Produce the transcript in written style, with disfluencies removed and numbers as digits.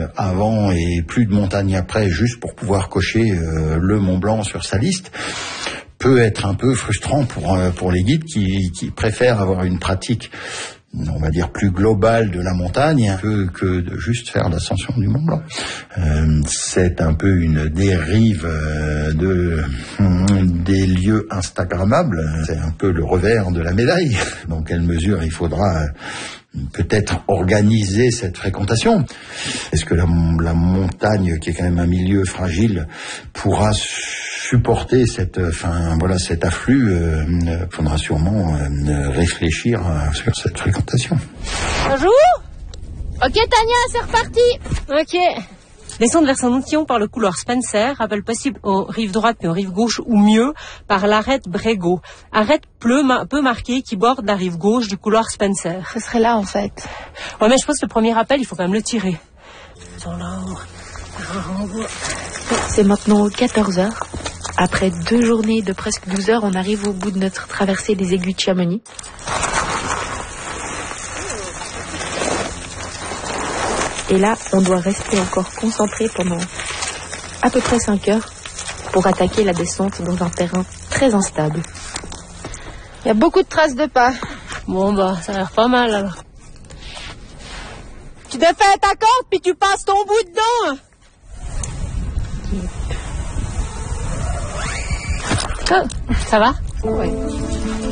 avant et plus de montagne après, juste pour pouvoir cocher le Mont Blanc sur sa liste, peut être un peu frustrant pour les guides qui préfèrent avoir une pratique, on va dire, plus globale de la montagne que de juste faire l'ascension du Mont Blanc. C'est un peu une dérive des lieux instagrammables. C'est un peu le revers de la médaille. Dans quelle mesure il faudra peut-être organiser cette fréquentation? Est-ce que la montagne, qui est quand même un milieu fragile, pourra supporter cet afflux? Faudra sûrement réfléchir sur cette fréquentation. Bonjour. Ok Tania, c'est reparti. Ok. Descendre vers Saint-Moutillon par le couloir Spencer, rappel possible aux rives droite et aux rives gauche, ou mieux, par l'arête Brégo. Arête peu marquée qui borde la rive gauche du couloir Spencer. Ce serait là, en fait. Ouais, mais je pense que le premier rappel, il faut quand même le tirer. C'est maintenant 14h. Après 2 journées de presque 12 heures, on arrive au bout de notre traversée des aiguilles de Chamonix. Et là, on doit rester encore concentré pendant à peu près 5 heures pour attaquer la descente dans un terrain très instable. Il y a beaucoup de traces de pas. Bon, bah, ça a l'air pas mal, alors. Tu défais ta corde, puis tu passes ton bout dedans. Ça va? Oui.